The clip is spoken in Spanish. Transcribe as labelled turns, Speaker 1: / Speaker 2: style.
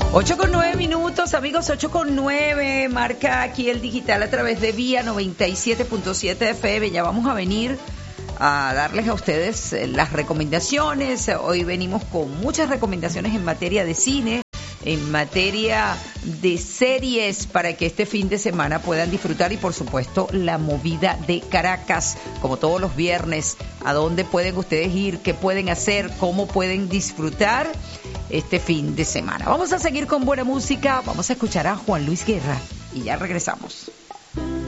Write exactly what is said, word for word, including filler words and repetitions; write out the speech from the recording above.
Speaker 1: ocho con nueve minutos, amigos, ocho con nueve, marca aquí el digital a través de Vía noventa y siete punto siete F M. Ya vamos a venir a darles a ustedes las recomendaciones. Hoy venimos con muchas recomendaciones en materia de cine, en materia de series, para que este fin de semana puedan disfrutar, y por supuesto la movida de Caracas, como todos los viernes. ¿A dónde pueden ustedes ir? ¿Qué pueden hacer? ¿Cómo pueden disfrutar este fin de semana? Vamos a seguir con buena música. Vamos a escuchar a Juan Luis Guerra y ya regresamos.